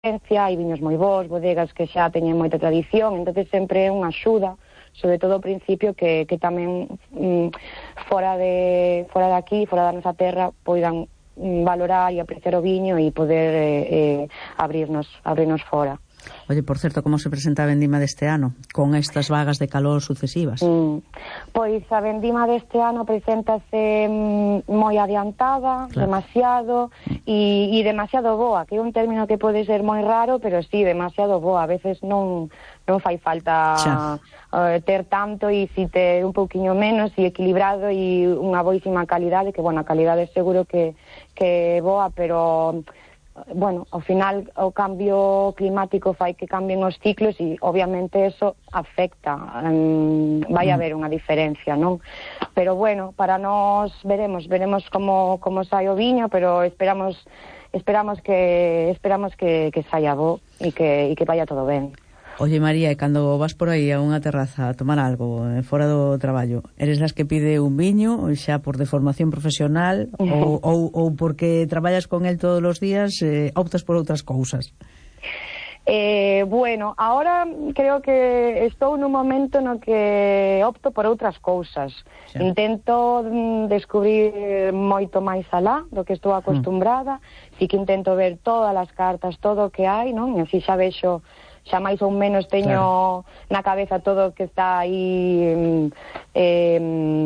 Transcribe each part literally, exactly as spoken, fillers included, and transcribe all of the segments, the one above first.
hai viños moi bons, bodegas que xa teñen moita tradición, entonces sempre é unha axuda, sobre todo ao principio, que, que tamén mm, fora de fora de aquí, fora da nosa terra, poidan mm, valorar e apreciar o viño e poder eh, eh, abrirnos, abrirnos fora. Oye, por certo, como se presenta a vendima deste ano, con estas vagas de calor sucesivas? Mm, pois a vendima deste ano preséntase mm, moi adiantada, claro. demasiado, e, e demasiado boa, que é un término que pode ser moi raro, pero sí, demasiado boa. A veces non, non fai falta uh, ter tanto, e si ter un pouquiño menos, e equilibrado, e unha boísima calidade, que, bueno, a calidade seguro que, que é boa, pero... bueno, ao final o cambio climático fai que cambien os ciclos e obviamente eso afecta, um, vai mm. haber unha diferencia, non? Pero bueno, para nós veremos, veremos como como sai o viño, pero esperamos esperamos que esperamos que que saia bo e que e que vaya todo ben. Oye, María, e cando vas por aí a unha terraza a tomar algo eh, fora do traballo, eres das que pide un viño xa por de formación profesional ou, ou, ou porque traballas con el todos os días, eh, optas por outras cousas? Eh, bueno, ahora creo que estou nun momento no que opto por outras cousas. Xa. Intento mm, descubrir moito máis alá do que estou acostumbrada, mm. sí que intento ver todas as cartas, todo o que hai, non? E así xa vexo, xa máis ou menos teño claro. na cabeza todo o que está aí eh,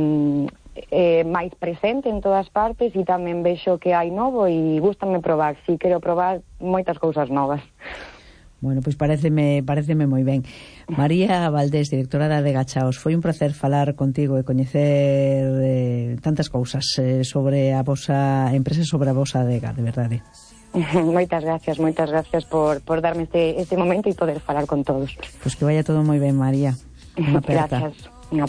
eh, máis presente en todas partes, e tamén vexo que hai novo e gústame probar, si quero probar moitas cousas novas. Bueno, pois pareceme, pareceme moi ben. María Valdés, directora da Adega Chaos, foi un placer falar contigo e coñecer eh, tantas cousas eh, sobre a vosa empresa, sobre a vosa adega, de verdade. Moitas gracias, moitas gracias por, por darme este, este momento e poder falar con todos. Pois que vaya todo moi ben, María. Unha aperta. Gracias.